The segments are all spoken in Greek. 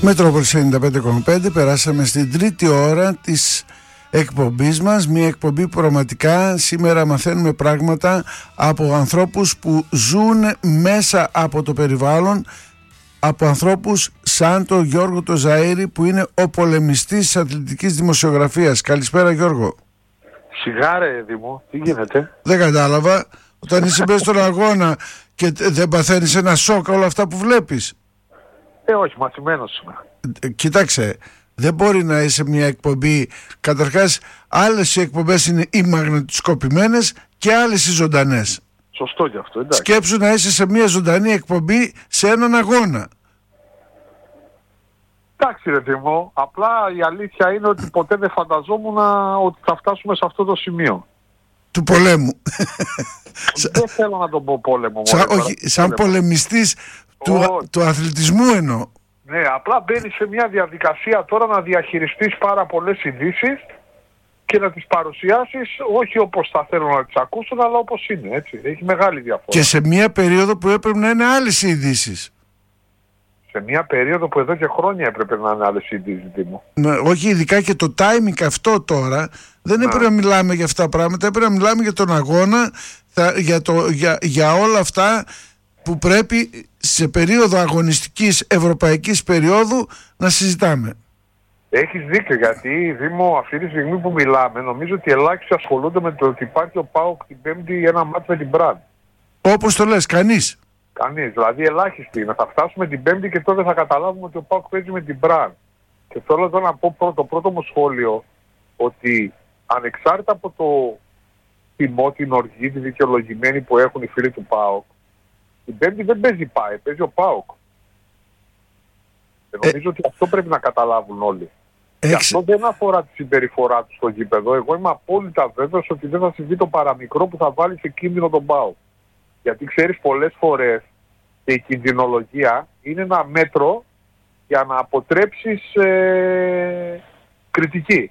Μετρόπολης 95,5. Περάσαμε στην τρίτη ώρα της εκπομπής μας. Μια εκπομπή που πραγματικά σήμερα μαθαίνουμε πράγματα από ανθρώπους που ζουν μέσα από το περιβάλλον, από ανθρώπους σαν τον Γιώργο το Ζαΐρη, που είναι ο πολεμιστής της αθλητικής δημοσιογραφίας. Καλησπέρα, Γιώργο. Σιγά ρε Δήμο, τι γίνεται? Δεν κατάλαβα. Όταν είσαι μέσα στον αγώνα και δεν παθαίνεις ένα σοκ όλα αυτά που βλέπεις? Όχι, μαθημένος είμαι. Κοίταξε, δεν μπορεί να είσαι μια εκπομπή. Καταρχάς, άλλες οι εκπομπές είναι οι μαγνητοσκοπημένες και άλλες οι ζωντανές. Σωστό γι' αυτό, εντάξει. Σκέψου να είσαι σε μια ζωντανή εκπομπή σε έναν αγώνα. Εντάξει ρε Δήμο, απλά η αλήθεια είναι ότι ποτέ δεν φανταζόμουν ότι θα φτάσουμε σε αυτό το σημείο. Του πολέμου. Δεν θέλω να τον πω πόλεμο. Όχι, σαν πολεμιστής του αθλητισμού εννοώ. Ναι, απλά μπαίνεις σε μια διαδικασία τώρα να διαχειριστείς πάρα πολλές ειδήσεις και να τις παρουσιάσεις όχι όπως θα θέλουν να τις ακούσουν, αλλά όπως είναι, έτσι. Έχει μεγάλη διαφορά. Και σε μια περίοδο που έπρεπε να είναι άλλες οι ειδήσεις. Σε μια περίοδο που εδώ και χρόνια έπρεπε να είναι άλλες ειδήσεις, Δήμο. Όχι, ειδικά και το timing αυτό τώρα, δεν έπρεπε να μιλάμε για αυτά τα πράγματα, έπρεπε να μιλάμε για τον αγώνα, για όλα αυτά που πρέπει σε περίοδο αγωνιστικής ευρωπαϊκής περίοδου να συζητάμε. Έχεις δίκιο, γιατί Δήμο, αυτή τη στιγμή που μιλάμε, νομίζω ότι ελάχιστοι ασχολούνται με το ότι υπάρχει ο ΠΑΟΚ την Πέμπτη ένα μάτς με την Μπραντ. Όπως το λες, κανείς. Κανείς, δηλαδή ελάχιστοι. Να θα φτάσουμε την Πέμπτη και τότε θα καταλάβουμε ότι ο ΠΑΟΚ παίζει με την Μπραντ. Και θέλω εδώ να πω το πρώτο μου σχόλιο, ότι ανεξάρτητα από το τιμό, την οργή, τη δικαιολογημένη που έχουν οι φίλοι του ΠΑΟΚ, την Πέμπτη δεν παίζει ΠΑΕ, παίζει ο ΠΑΟΚ. Και νομίζω ότι αυτό πρέπει να καταλάβουν όλοι. Και αυτό δεν αφορά τη συμπεριφορά του στο γήπεδο. Εγώ είμαι απόλυτα βέβαιος ότι δεν θα συμβεί το παραμικρό που θα βάλει σε κίνδυνο τον ΠΑΟΚ. Γιατί ξέρεις, πολλές φορές και η κινδυνολογία είναι ένα μέτρο για να αποτρέψεις κριτική.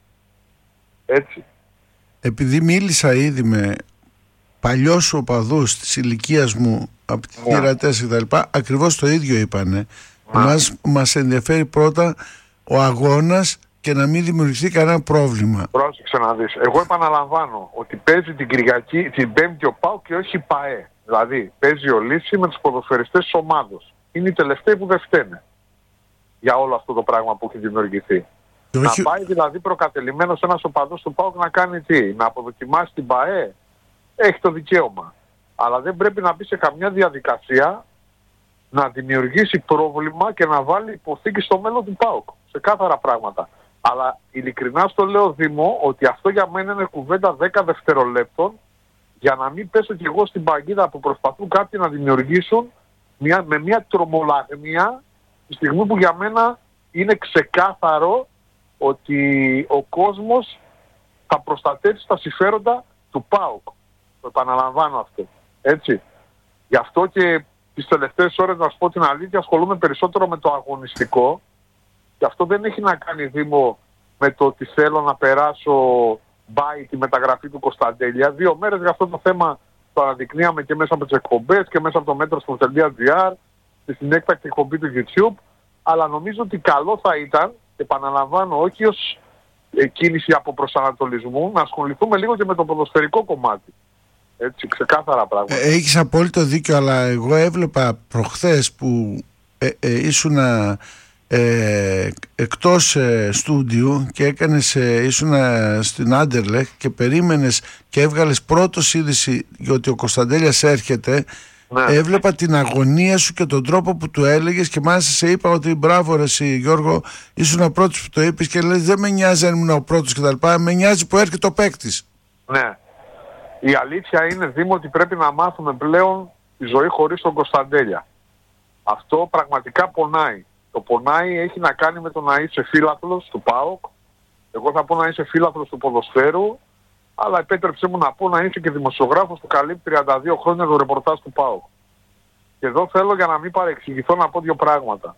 Έτσι. Επειδή μίλησα ήδη με παλιούς οπαδούς της ηλικίας μου από τη θύρα 4 κτλ., ακριβώς το ίδιο είπανε. Μας ενδιαφέρει πρώτα ο αγώνας και να μην δημιουργηθεί κανένα πρόβλημα. Πρόσεξε να δεις. Εγώ επαναλαμβάνω ότι παίζει την Πέμπτη ο ΠΑΟΚ και όχι η ΠΑΕ. Δηλαδή παίζει ο Λύση με τους ποδοσφαιριστές της ομάδος. Είναι οι τελευταίοι που δεν φταίνε για όλο αυτό το πράγμα που έχει δημιουργηθεί. Να πάει δηλαδή προκατελημένος ένας οπαδός του ΠΑΟΚ να κάνει τι? Να αποδοκιμάσει την ΠΑΕ? Έχει το δικαίωμα. Αλλά δεν πρέπει να μπει σε καμιά διαδικασία να δημιουργήσει πρόβλημα και να βάλει υποθήκη στο μέλλον του ΠΑΟΚ. Σε κάθαρα πράγματα. Αλλά ειλικρινά στο λέω, Δήμο, ότι αυτό για μένα είναι κουβέντα 10 δευτερολέπτων, για να μην πέσω κι εγώ στην παγίδα που προσπαθούν κάποιοι να δημιουργήσουν με μια τρομολαγνία, τη στιγμή που για μένα είναι ξεκάθαρο ότι ο κόσμος θα προστατεύσει τα συμφέροντα του ΠΑΟΚ. Το επαναλαμβάνω αυτό. Έτσι. Γι' αυτό και τις τελευταίες ώρες, να σου πω την αλήθεια, ασχολούμαι περισσότερο με το αγωνιστικό. Και αυτό δεν έχει να κάνει, Δήμο, με το ότι θέλω να περάσω μπάι τη μεταγραφή του Κωνσταντέλια. 2 μέρες για αυτό το θέμα το αναδεικνύαμε και μέσα από τις εκπομπές και μέσα από το metro.gr και στην έκτακτη εκπομπή του YouTube. Αλλά νομίζω ότι καλό θα ήταν, επαναλαμβάνω, όχι ως κίνηση από προσανατολισμού, να ασχοληθούμε λίγο και με το ποδοσφαιρικό κομμάτι. Έτσι, ξεκάθαρα πράγματα. Έχεις απόλυτο δίκιο, αλλά εγώ έβλεπα προχθές που ήσουν εκτός στούντιου και ήσουν στην Άντερλεχ και περίμενες και έβγαλες πρώτος είδηση για ότι ο Κωνσταντέλιας έρχεται. Έβλεπα την αγωνία σου και τον τρόπο που του έλεγες και μάλιστα σε είπα ότι μπράβο ρε εσύ Γιώργο, ήσουν ο πρώτος που το είπες και λες δεν με νοιάζει αν ήμουν ο πρώτος κτλ, με νοιάζει που έρχεται ο παίκτης. Ναι. Η αλήθεια είναι, Δήμο, ότι πρέπει να μάθουμε πλέον τη ζωή χωρίς τον Κωνσταντέλια. Αυτό πραγματικά πονάει. Το πονάει έχει να κάνει με το να είσαι φίλαθλος του ΠΑΟΚ. Εγώ θα πω να είσαι φίλαθλος του ποδοσφαίρου, αλλά επέτρεψέ μου να πω να είσαι και δημοσιογράφος που καλύπτει 32 χρόνια το ρεπορτάζ του ΠΑΟΚ. Και εδώ θέλω, για να μην παρεξηγηθώ, να πω 2 πράγματα.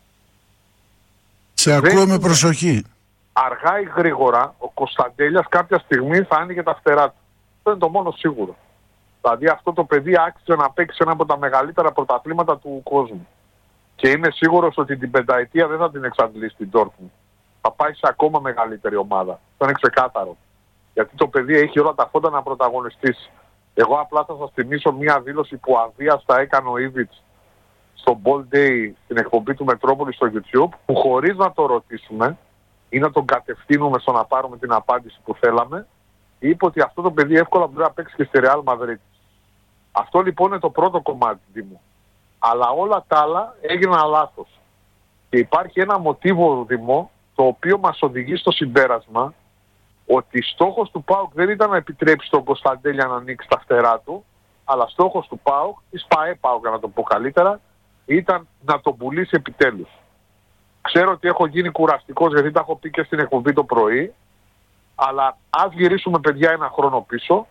Σε ακούω με προσοχή. Αργά ή γρήγορα ο Κωνσταντέλιας κάποια στιγμή θα άνοιγε τα φτερά του. Αυτό είναι το μόνο σίγουρο. Δηλαδή αυτό το παιδί άξιζε να παίξει ένα από τα μεγαλύτερα πρωταθλήματα του κόσμου. Και είμαι σίγουρος ότι την πενταετία δεν θα την εξαντλήσει την Dortmund. Θα πάει σε ακόμα μεγαλύτερη ομάδα. Αυτό είναι ξεκάθαρο. Γιατί το παιδί έχει όλα τα φόντα να πρωταγωνιστήσει. Εγώ απλά θα σας θυμίσω μία δήλωση που αβίαστα έκανε ο Ήβιτς στο Ball Day στην εκπομπή του Μετρόπολη στο YouTube, που χωρίς να το ρωτήσουμε ή να τον κατευθύνουμε στο να πάρουμε την απάντηση που θέλαμε, είπε ότι αυτό το παιδί εύκολα μπορεί να παίξει και στη Real Madrid. Αυτό λοιπόν είναι το πρώτο κομμάτι, Δήμο. Αλλά όλα τα άλλα έγιναν λάθος. Και υπάρχει ένα μοτίβο, Δήμο, το οποίο μας οδηγεί στο συμπέρασμα ότι στόχος του ΠΑΟΚ δεν ήταν να επιτρέψει τον Κωνσταντέλια να ανοίξει τα φτερά του, αλλά στόχος του ΠΑΟΚ, της ΠΑΕ ΠΑΟΚ να το πω καλύτερα, ήταν να τον πουλήσει επιτέλους. Ξέρω ότι έχω γίνει κουραστικός γιατί τα έχω πει και στην εκπομπή το πρωί, αλλά ας γυρίσουμε, παιδιά, ένα χρόνο πίσω.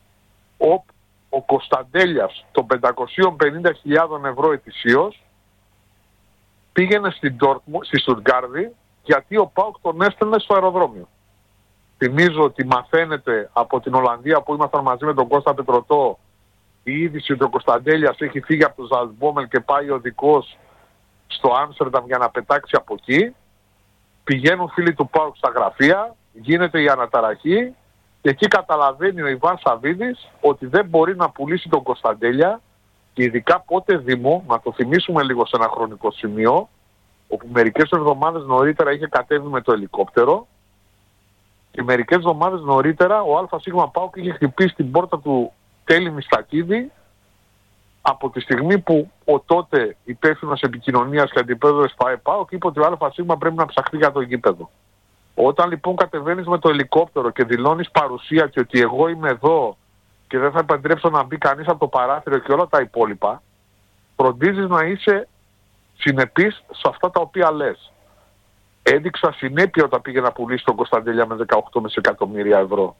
Ο Κωνσταντέλιας των 550.000 ευρώ ετησίως πήγαινε στη Στουτγκάρδη γιατί ο ΠΑΟΚ τον έστελνε στο αεροδρόμιο. Θυμίζω ότι μαθαίνετε από την Ολλανδία που ήμασταν μαζί με τον Κώστα Πετρωτό η είδηση ότι ο Κωνσταντέλιας έχει φύγει από το Ζαλτμπόμελ και πάει οδικός στο Άμστερνταμ για να πετάξει από εκεί. Πηγαίνουν φίλοι του ΠΑΟΚ στα γραφεία, γίνεται η αναταραχή και εκεί καταλαβαίνει ο Ιβάν Σαββίδης ότι δεν μπορεί να πουλήσει τον Κωνσταντέλια, και ειδικά πότε, Δήμο, να το θυμίσουμε λίγο σε ένα χρονικό σημείο, όπου μερικές εβδομάδες νωρίτερα είχε κατέβει με το ελικόπτερο και μερικές εβδομάδες νωρίτερα ο ΑΣ ΠΑΟΚ είχε χτυπήσει την πόρτα του Τέλη Μιστακίδη, από τη στιγμή που ο τότε υπεύθυνος επικοινωνίας και αντιπρόεδρος ΠΑΕ ΠΑΟΚ είπε ότι ο ΑΣ πρέπει να ψαχτεί για το γήπεδο. Όταν λοιπόν κατεβαίνεις με το ελικόπτερο και δηλώνεις παρουσία και ότι εγώ είμαι εδώ και δεν θα επιτρέψω να μπει κανείς από το παράθυρο και όλα τα υπόλοιπα, φροντίζεις να είσαι συνεπής σε αυτά τα οποία λες. Έδειξα συνέπεια όταν πήγε να πουλήσει τον Κωνσταντέλια με 18,5 εκατομμύρια ευρώ.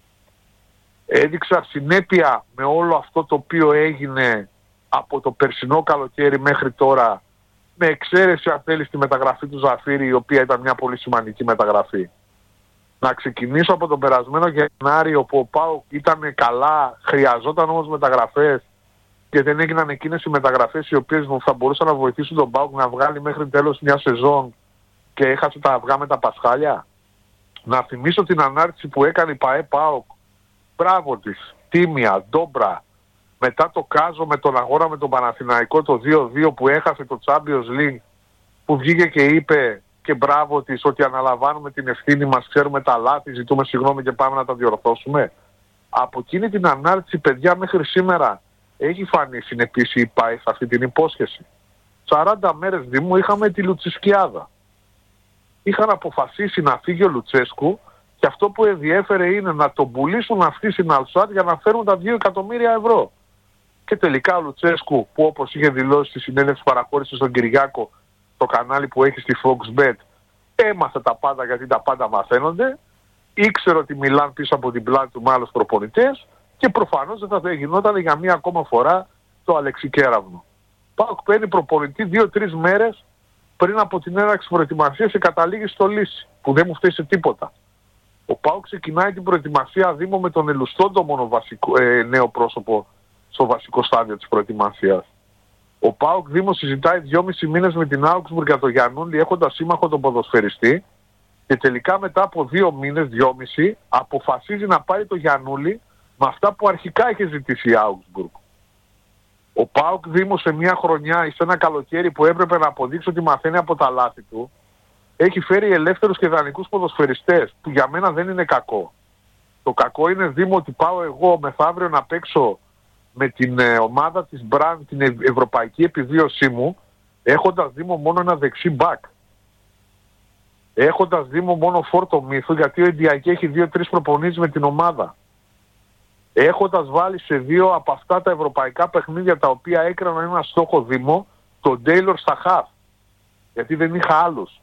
Έδειξα συνέπεια με όλο αυτό το οποίο έγινε από το περσινό καλοκαίρι μέχρι τώρα, με εξαίρεση αν θέλει τη μεταγραφή του Ζαφύρη, η οποία ήταν μια πολύ σημαντική μεταγραφή. Να ξεκινήσω από τον περασμένο Γενάρη, όπου ο ΠΑΟΚ ήταν καλά, χρειαζόταν όμως μεταγραφές και δεν έγιναν εκείνες οι μεταγραφές οι οποίες θα μπορούσαν να βοηθήσουν τον ΠΑΟΚ να βγάλει μέχρι τέλος μια σεζόν και έχασε τα αυγά με τα πασχάλια. Να θυμίσω την ανάρτηση που έκανε η ΠΑΕ ΠΑΟΚ, μπράβο της, τίμια, ντόμπρα, μετά το κάζο με τον αγώνα με τον Παναθηναϊκό το 2-2 που έχασε το Champions League, που βγήκε και είπε και μπράβο της ότι αναλαμβάνουμε την ευθύνη μας, ξέρουμε τα λάθη, ζητούμε συγγνώμη και πάμε να τα διορθώσουμε. Από εκείνη την ανάρτηση, παιδιά, μέχρι σήμερα έχει φανεί συνεπής η ΠΑΕ σε αυτή την υπόσχεση. 40 μέρες, Δήμου, είχαμε τη Λουτσισκιάδα. Είχαν αποφασίσει να φύγει ο Λουτσέσκου και αυτό που ενδιέφερε είναι να τον πουλήσουν αυτοί στην Αλσάτ για να φέρουν τα 2 εκατομμύρια ευρώ. Και τελικά ο Λουτσέσκου, που όπως είχε δηλώσει στη συνέντευξη παραχώρηση στον Κυριάκο, το κανάλι που έχει στη Foxbet, έμαθε τα πάντα γιατί τα πάντα μαθαίνονται, ήξερε ότι μιλάν πίσω από την πλάτη του με άλλους προπονητές και προφανώς δεν θα γινόταν για μία ακόμα φορά το Αλεξικέραυνο. ΠΑΟΚ παίρνει προπονητή 2-3 μέρες πριν από την έναρξη προετοιμασίας και καταλήγει στο Λύση, που δεν μου φταίει σε τίποτα. Ο ΠΑΟΚ ξεκινάει την προετοιμασία, Δήμο, με τον Ελουστόντο μόνο νέο πρόσωπο στο βασικό στάδιο της προετοιμασίας. Ο ΠΑΟΚ, Δήμο, συζητάει 2,5 μήνες με την Augsburg για το Γιαννούλη, έχοντας σύμμαχο τον ποδοσφαιριστή, και τελικά μετά από 2 μήνες, 2,5, αποφασίζει να πάρει το Γιαννούλη με αυτά που αρχικά είχε ζητήσει η Augsburg. Ο ΠΑΟΚ, Δήμο, σε μια χρονιά ή σε ένα καλοκαίρι που έπρεπε να αποδείξει ότι μαθαίνει από τα λάθη του, έχει φέρει ελεύθερους και δανεικούς ποδοσφαιριστές, που για μένα δεν είναι κακό. Το κακό είναι, Δήμο, ότι πάω εγώ μεθαύριο να παίξω με την ομάδα της Μπραν, την ευρωπαϊκή επιβίωσή μου, έχοντας, Δήμο, μόνο ένα δεξί μπακ. Έχοντας, Δήμο, μόνο φόρτο μύθου, γιατί ο Εντιακή έχει 2-3 προπονήσεις με την ομάδα. Έχοντας βάλει σε 2 από αυτά τα ευρωπαϊκά παιχνίδια τα οποία έκαναν ένα στόχο, Δήμο, τον Τέιλορ στα χαφ, γιατί δεν είχα άλλους.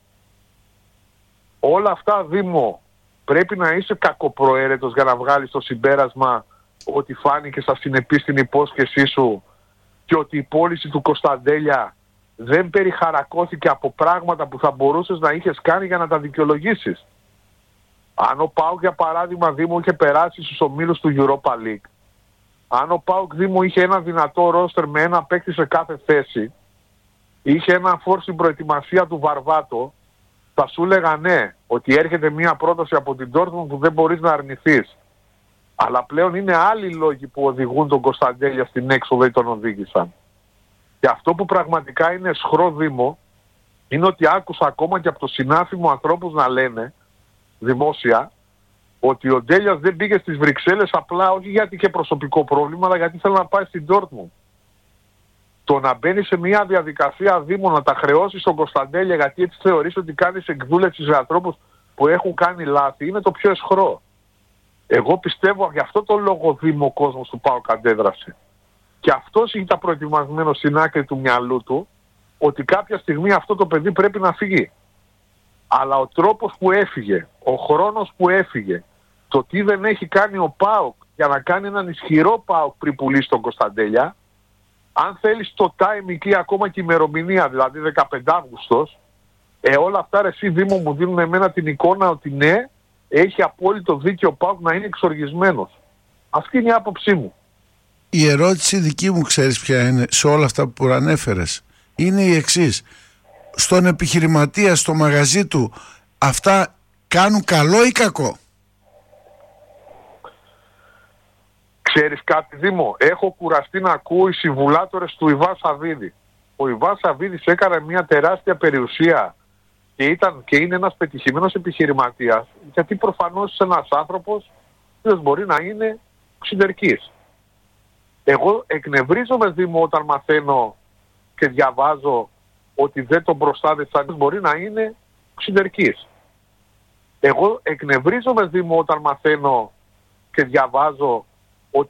Όλα αυτά, Δήμο, πρέπει να είσαι κακοπροαίρετος για να βγάλεις το συμπέρασμα ότι φάνηκε στα συνεπή στην υπόσχεσή σου και ότι η πώληση του Κωνσταντέλια δεν περιχαρακώθηκε από πράγματα που θα μπορούσες να είχες κάνει για να τα δικαιολογήσεις. Αν ο ΠΑΟΚ, για παράδειγμα, Δήμο, είχε περάσει στους ομίλους του Europa League, αν ο ΠΑΟΚ, Δήμο, είχε ένα δυνατό ρόστερ με ένα παίκτη σε κάθε θέση, είχε ένα φόρ στην προετοιμασία του Βαρβάτο, θα σου έλεγα ναι, ότι έρχεται μια πρόταση από την Dortmund που δεν μπορείς να αρνηθείς. Αλλά πλέον είναι άλλοι λόγοι που οδηγούν τον Κωνσταντέλια στην έξοδο ή τον οδήγησαν. Και αυτό που πραγματικά είναι σχρό Δήμο, είναι ότι άκουσα ακόμα και από το συνάφι μου ανθρώπους να λένε δημόσια ότι ο Ντέλιας δεν πήγε στις Βρυξέλλες απλά όχι γιατί είχε προσωπικό πρόβλημα, αλλά γιατί θέλει να πάει στην Dortmund. Το να μπαίνει σε μια διαδικασία Δήμο να τα χρεώσει στον Κωνσταντέλια γιατί έτσι θεωρείς ότι κάνεις εκδούλευση σε ανθρώπους που έχουν κάνει λάθη είναι το πιο αισχρό. Εγώ πιστεύω γι' αυτό το λόγο Δήμο ο κόσμος του ΠΑΟΚ αντέδρασε. Και αυτός ήταν προετοιμασμένο στην άκρη του μυαλού του ότι κάποια στιγμή αυτό το παιδί πρέπει να φύγει. Αλλά ο τρόπος που έφυγε, ο χρόνος που έφυγε, το τι δεν έχει κάνει ο ΠΑΟΚ για να κάνει έναν ισχυρό ΠΑΟΚ πριν πουλήσει τον Κωνσταντέλια, αν θέλεις το timing ή ακόμα και η ημερομηνία, δηλαδή 15 Αύγουστος, όλα αυτά ρε εσύ Δήμο μου δίνουν εμένα την εικόνα ότι ναι, έχει απόλυτο δίκιο ο ΠΑΟΚ να είναι εξοργισμένος. Αυτή είναι η άποψή μου. Η ερώτηση δική μου, ξέρεις ποια είναι, σε όλα αυτά που προανέφερες, είναι η εξής. Στον επιχειρηματία, στο μαγαζί του, αυτά κάνουν καλό ή κακό? Ξέρεις κάτι Δήμο, έχω κουραστεί να ακούω οι συμβουλάτορες του Ιβά Σαββίδη. Ο Ιβά Σαββίδης έκανε μια τεράστια περιουσία και είναι ένας πετυχημένος επιχειρηματίας, γιατί προφανώς είσαι ένας άνθρωπος που μπορεί να είναι ξυντερκής. Εγώ εκνευρίζομαι Δήμο όταν μαθαίνω και διαβάζω ότι δεν τον προστάτευσαν, μπορεί να είναι ξυντερκής. Εγώ εκνευρίζομαι Δήμο όταν μαθαίνω και διαβάζω